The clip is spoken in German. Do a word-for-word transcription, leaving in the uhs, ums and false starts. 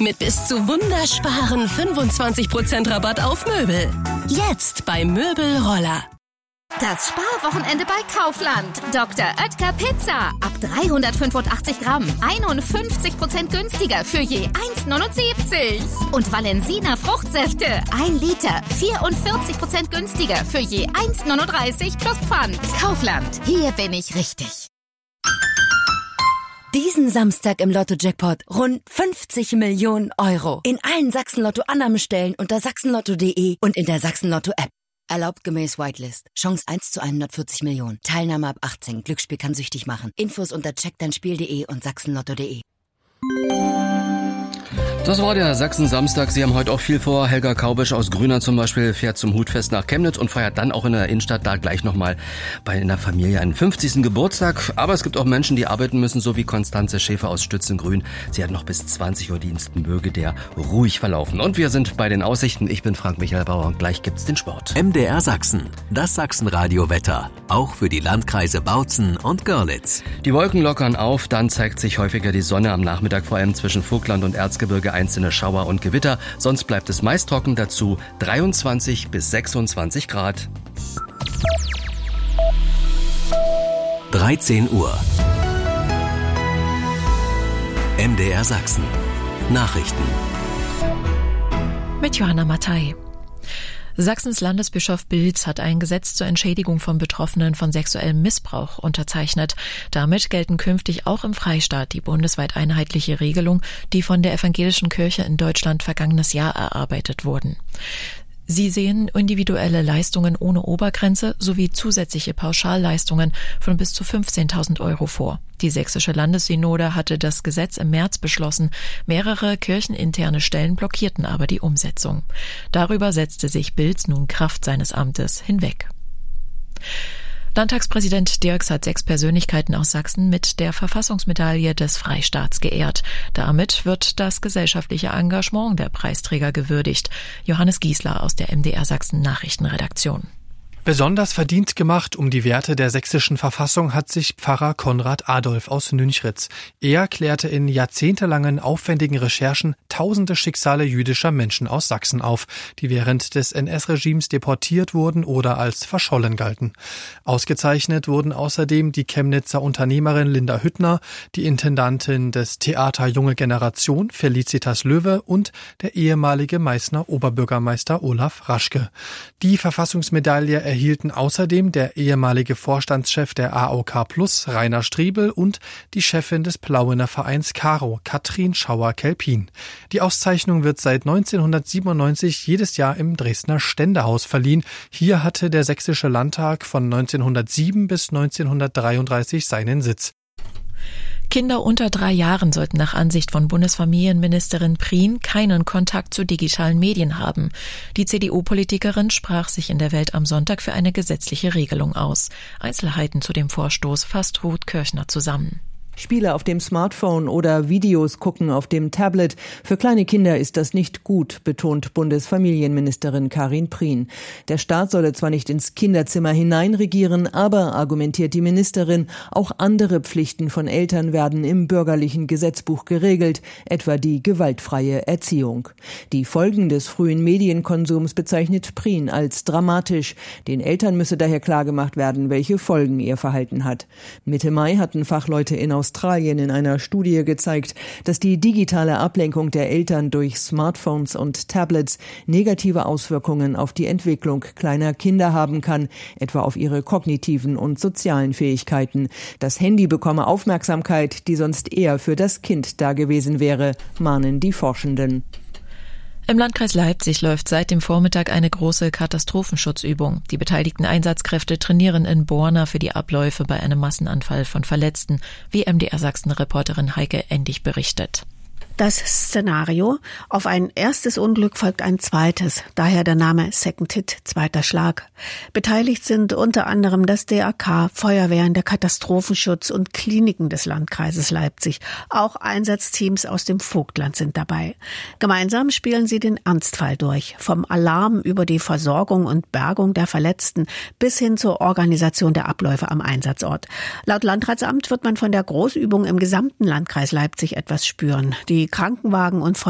mit bis zu wundersparen fünfundzwanzig Prozent Rabatt auf Möbel. Jetzt bei Möbelroller. Das Sparwochenende bei Kaufland. Doktor Oetker Pizza. Ab dreihundertfünfundachtzig Gramm. einundfünfzig Prozent günstiger für je eins neunundsiebzig. Und Valensina Fruchtsäfte. ein Liter. vierundvierzig Prozent günstiger für je eins neununddreißig plus Pfand. Kaufland. Hier bin ich richtig. Diesen Samstag im Lotto-Jackpot rund fünfzig Millionen Euro. In allen Sachsen-Lotto-Annahmestellen unter sachsenlotto punkt de und in der Sachsen-Lotto-App. Erlaubt gemäß Whitelist. Chance eins zu hundertvierzig Millionen. Teilnahme ab achtzehn. Glücksspiel kann süchtig machen. Infos unter check dein spiel punkt de und sachsenlotto punkt de. Das war der Sachsen-Samstag. Sie haben heute auch viel vor. Helga Kaubisch aus Grüner zum Beispiel fährt zum Hutfest nach Chemnitz und feiert dann auch in der Innenstadt da gleich nochmal bei einer Familie einen fünfzigsten Geburtstag. Aber es gibt auch Menschen, die arbeiten müssen, so wie Konstanze Schäfer aus Stützengrün. Sie hat noch bis zwanzig Uhr Dienst. Möge der ruhig verlaufen. Und wir sind bei den Aussichten. Ich bin Frank-Michael Bauer und gleich gibt's den Sport. M D R Sachsen, das Sachsenradio-Wetter. Auch für die Landkreise Bautzen und Görlitz. Die Wolken lockern auf, dann zeigt sich häufiger die Sonne am Nachmittag, vor allem zwischen Vogtland und Erzgebirge einzelne Schauer und Gewitter. Sonst bleibt es meist trocken, dazu dreiundzwanzig bis sechsundzwanzig Grad. dreizehn Uhr. M D R Sachsen. Nachrichten. Mit Johanna Mattei. Sachsens Landesbischof Bilz hat ein Gesetz zur Entschädigung von Betroffenen von sexuellem Missbrauch unterzeichnet. Damit gelten künftig auch im Freistaat die bundesweit einheitliche Regelung, die von der evangelischen Kirche in Deutschland vergangenes Jahr erarbeitet wurden. Sie sehen individuelle Leistungen ohne Obergrenze sowie zusätzliche Pauschalleistungen von bis zu fünfzehntausend Euro vor. Die sächsische Landessynode hatte das Gesetz im März beschlossen. Mehrere kircheninterne Stellen blockierten aber die Umsetzung. Darüber setzte sich Bilz nun Kraft seines Amtes hinweg. Landtagspräsident Dirks hat sechs Persönlichkeiten aus Sachsen mit der Verfassungsmedaille des Freistaats geehrt. Damit wird das gesellschaftliche Engagement der Preisträger gewürdigt. Johannes Giesler aus der M D R Sachsen Nachrichtenredaktion. Besonders verdient gemacht um die Werte der sächsischen Verfassung hat sich Pfarrer Konrad Adolf aus Nünchritz. Er klärte in jahrzehntelangen aufwendigen Recherchen tausende Schicksale jüdischer Menschen aus Sachsen auf, die während des N S-Regimes deportiert wurden oder als verschollen galten. Ausgezeichnet wurden außerdem die Chemnitzer Unternehmerin Linda Hüttner, die Intendantin des Theater Junge Generation Felicitas Löwe und der ehemalige Meißner Oberbürgermeister Olaf Raschke. Die Verfassungsmedaille erhielten außerdem der ehemalige Vorstandschef der A O K Plus, Rainer Striebel, und die Chefin des Plauener Vereins Karo, Katrin Schauer-Kelpin. Die Auszeichnung wird seit neunzehnhundertsiebenundneunzig jedes Jahr im Dresdner Ständehaus verliehen. Hier hatte der Sächsische Landtag von neunzehnhundertsieben bis neunzehnhundertdreiunddreißig seinen Sitz. Kinder unter drei Jahren sollten nach Ansicht von Bundesfamilienministerin Prien keinen Kontakt zu digitalen Medien haben. Die C D U-Politikerin sprach sich in der Welt am Sonntag für eine gesetzliche Regelung aus. Einzelheiten zu dem Vorstoß fasst Ruth Kirchner zusammen. Spiele auf dem Smartphone oder Videos gucken auf dem Tablet. Für kleine Kinder ist das nicht gut, betont Bundesfamilienministerin Karin Prien. Der Staat solle zwar nicht ins Kinderzimmer hineinregieren, aber, argumentiert die Ministerin, auch andere Pflichten von Eltern werden im bürgerlichen Gesetzbuch geregelt, etwa die gewaltfreie Erziehung. Die Folgen des frühen Medienkonsums bezeichnet Prien als dramatisch. Den Eltern müsse daher klargemacht werden, welche Folgen ihr Verhalten hat. Mitte Mai hatten Fachleute in Australien in einer Studie gezeigt, dass die digitale Ablenkung der Eltern durch Smartphones und Tablets negative Auswirkungen auf die Entwicklung kleiner Kinder haben kann, etwa auf ihre kognitiven und sozialen Fähigkeiten. Das Handy bekomme Aufmerksamkeit, die sonst eher für das Kind da gewesen wäre, mahnen die Forschenden. Im Landkreis Leipzig läuft seit dem Vormittag eine große Katastrophenschutzübung. Die beteiligten Einsatzkräfte trainieren in Borna für die Abläufe bei einem Massenanfall von Verletzten, wie M D R Sachsen-Reporterin Heike Endig berichtet. Das Szenario: Auf ein erstes Unglück folgt ein zweites, daher der Name Second Hit, zweiter Schlag. Beteiligt sind unter anderem das D A K, Feuerwehren, der Katastrophenschutz und Kliniken des Landkreises Leipzig. Auch Einsatzteams aus dem Vogtland sind dabei. Gemeinsam spielen sie den Ernstfall durch, vom Alarm über die Versorgung und Bergung der Verletzten bis hin zur Organisation der Abläufe am Einsatzort. Laut Landratsamt wird man von der Großübung im gesamten Landkreis Leipzig etwas spüren. Die Krankenwagen und